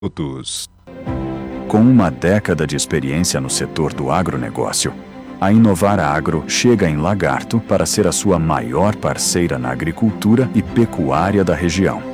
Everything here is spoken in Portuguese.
minutos. Com uma década de experiência no setor do agronegócio, a Inovar Agro chega em Lagarto para ser a sua maior parceira na agricultura e pecuária da região.